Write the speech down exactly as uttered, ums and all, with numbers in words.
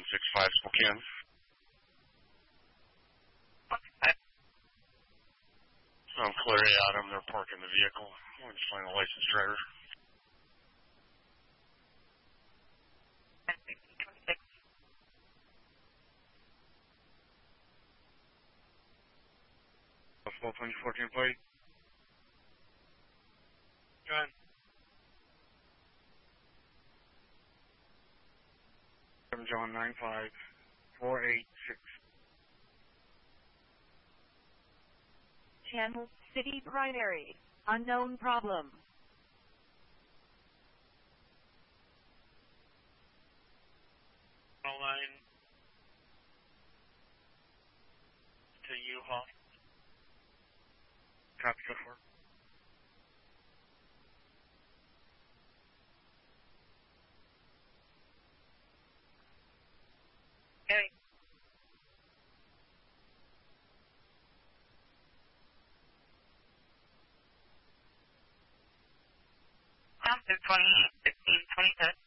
six five Spokane. I'm Clary Adam. They're parking the vehicle. I'm just find a licensed driver. twelve fourteen plate. John. seven John nine five four eight six. Channel City Primary. Unknown problem. Line to U-Haul. Copy so far. Okay. After twenty, fifteen, twenty-six.